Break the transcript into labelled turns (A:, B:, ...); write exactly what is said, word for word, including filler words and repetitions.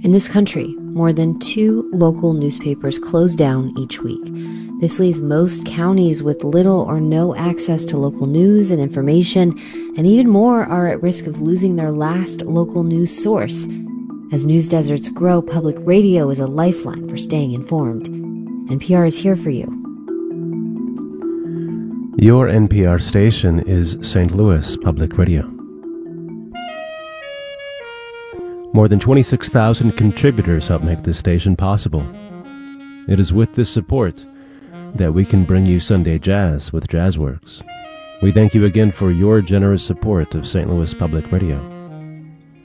A: In this country, more than two local newspapers close down each week. This leaves most counties with little or no access to local news and information, and even more are at risk of losing their last local news source. As news deserts grow, public radio is a lifeline for staying informed. N P R is here for you.
B: Your N P R station is Saint Louis Public Radio. More than twenty-six thousand contributors help make this station possible. It is with this support that we can bring you Sunday Jazz with Jazzworks. We thank you again for your generous support of Saint Louis Public Radio.